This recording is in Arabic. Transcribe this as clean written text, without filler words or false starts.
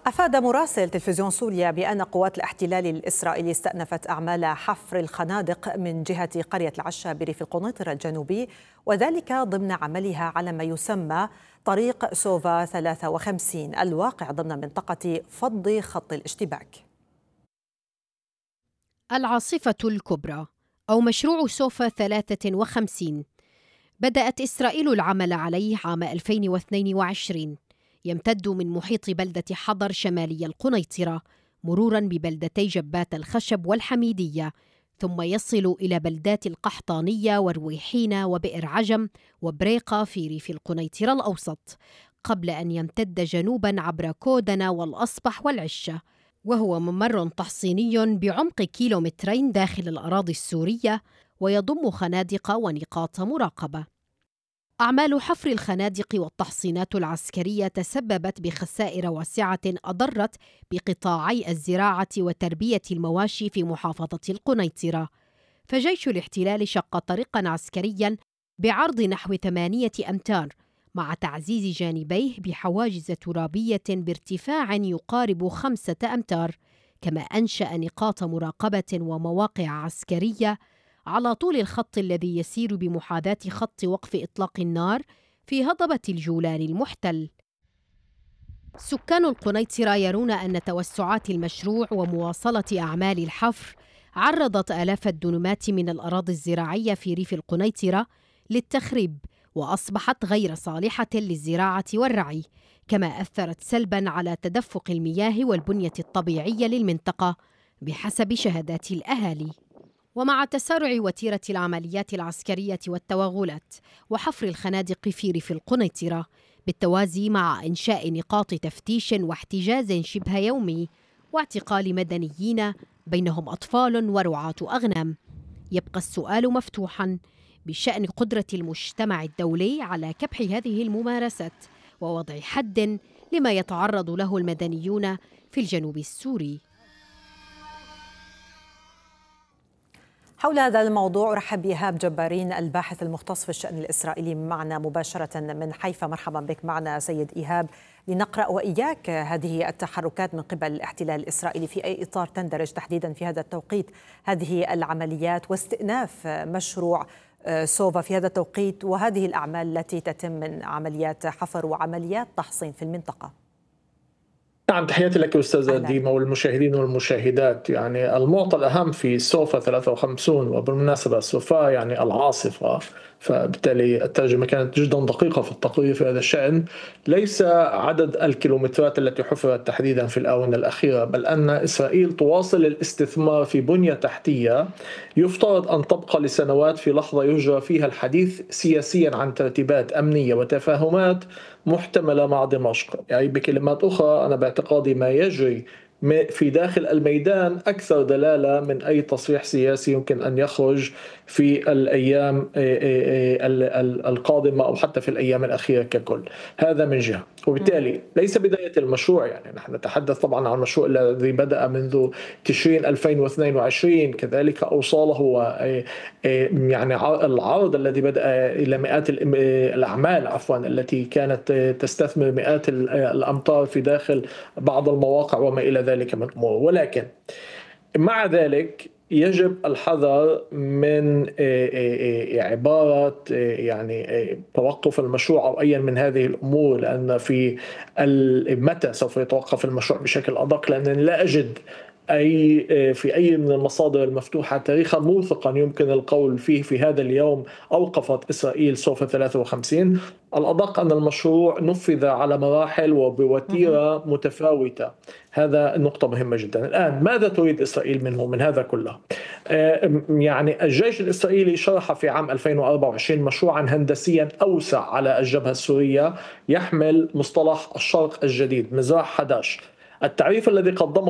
أفاد مراسل تلفزيون سوريا بأن قوات الاحتلال الإسرائيلي استأنفت أعمال حفر الخنادق من جهة قرية العشة بريف القنيطرة الجنوبي، وذلك ضمن عملها على ما يسمى طريق سوفا 53 الواقع ضمن منطقة فض خط الاشتباك. العاصفة الكبرى أو مشروع سوفا 53 بدأت إسرائيل العمل عليه عام 2022، يمتد من محيط بلدة حضر شمالي القنيطرة مروراً ببلدتي جبات الخشب والحميدية، ثم يصل إلى بلدات القحطانية ورويحين وبئر عجم وبريقة في ريف القنيطرة الأوسط، قبل أن يمتد جنوباً عبر كودنة والأصبح والعشة، وهو ممر تحصيني بعمق 2 كيلومترين داخل الأراضي السورية، ويضم خنادق ونقاط مراقبة. أعمال حفر الخنادق والتحصينات العسكرية تسببت بخسائر واسعة أضرت بقطاعي الزراعة وتربية المواشي في محافظة القنيطرة، فجيش الاحتلال شق طريقاً عسكرياً بعرض نحو 8 أمتار مع تعزيز جانبيه بحواجز ترابية بارتفاع يقارب 5 أمتار، كما أنشأ نقاط مراقبة ومواقع عسكرية على طول الخط الذي يسير بمحاذاة خط وقف إطلاق النار في هضبة الجولان المحتل. سكان القنيطرة يرون أن توسعات المشروع ومواصلة أعمال الحفر عرضت آلاف الدنومات من الأراضي الزراعية في ريف القنيطرة للتخريب، وأصبحت غير صالحة للزراعة والرعي، كما أثرت سلباً على تدفق المياه والبنية الطبيعية للمنطقة بحسب شهادات الأهالي. ومع تسارع وتيرة العمليات العسكرية والتوغلات وحفر الخنادق في ريف القنيطرة بالتوازي مع إنشاء نقاط تفتيش واحتجاز شبه يومي واعتقال مدنيين بينهم أطفال ورعاة أغنام، يبقى السؤال مفتوحاً بشأن قدرة المجتمع الدولي على كبح هذه الممارسات ووضع حد لما يتعرض له المدنيون في الجنوب السوري. حول هذا الموضوع أرحب بإيهاب جبارين الباحث المختص في الشأن الإسرائيلي معنا مباشرة من حيفا. مرحبا بك معنا سيد إيهاب، لنقرأ وإياك هذه التحركات من قبل الاحتلال الإسرائيلي، في أي إطار تندرج تحديدا في هذا التوقيت هذه العمليات واستئناف مشروع سوفا في هذا التوقيت وهذه الأعمال التي تتم من عمليات حفر وعمليات تحصين في المنطقة؟ نعم، تحياتي لك أستاذة ديما والمشاهدين والمشاهدات. يعني المعطى الأهم في سوفا 53، وبالمناسبة سوفا يعني العاصفة، فبالتالي الترجمة كانت جدا دقيقة في التقرير في هذا الشأن، ليس عدد الكيلومترات التي حفرت تحديدا في الآونة الأخيرة، بل أن إسرائيل تواصل الاستثمار في بنية تحتية يفترض أن تبقى لسنوات في لحظة يجرى فيها الحديث سياسيا عن ترتيبات أمنية وتفاهمات محتملة مع دمشق. يعني بكلمات أخرى، أنا باعتقادي ما يجري في داخل الميدان أكثر دلالة من أي تصريح سياسي يمكن أن يخرج في الأيام القادمة أو حتى في الأيام الأخيرة ككل. هذا من جهة، وبالتالي ليس بداية المشروع. يعني نحن نتحدث طبعا عن المشروع الذي بدأ منذ تشرين 2022، كذلك أوصاله يعني العرض الذي بدأ إلى مئات الأعمال التي كانت تستثمر مئات الأمتار في داخل بعض المواقع وما إلى ذلك من أمور. ولكن مع ذلك يجب الحذر من عبارة يعني توقف المشروع أو أي من هذه الأمور، لأن في متى سوف يتوقف المشروع بشكل أدق، لأن لا أجد في أي من المصادر المفتوحة تاريخا موثقا يمكن القول فيه في هذا اليوم أوقفت إسرائيل سوفا 53. الأدق أن المشروع نفذ على مراحل وبوتيرة متفاوتة. هذا نقطة مهمة جدا. الآن ماذا تريد إسرائيل منه من هذا كله؟ يعني الجيش الإسرائيلي شرح في عام 2024 مشروعا هندسيا أوسع على الجبهة السورية يحمل مصطلح الشرق الجديد، مزراح 11. التعريف الذي قدمه